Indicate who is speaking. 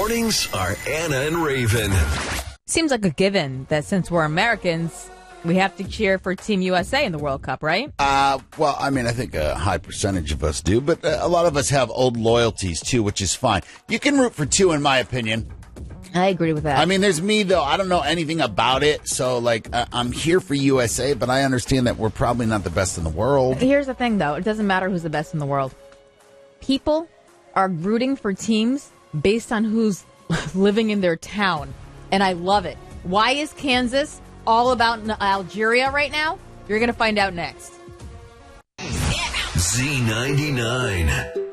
Speaker 1: mornings are Anna and Raven.
Speaker 2: Seems like a given that since we're Americans, we have to cheer for Team USA in the World Cup, right?
Speaker 3: Well, I mean, I think a high percentage of us do, but a lot of us have old loyalties, too, which is fine. You can root for two, in my opinion.
Speaker 2: I agree with that.
Speaker 3: I mean, there's me, though. I don't know anything about it, so, I'm here for USA, but I understand that we're probably not the best in the world.
Speaker 2: Here's the thing, though. It doesn't matter who's the best in the world. People are rooting for teams based on who's living in their town, and I love it. Why is Kansas all about Algeria right now? You're going to find out next.
Speaker 1: Z99.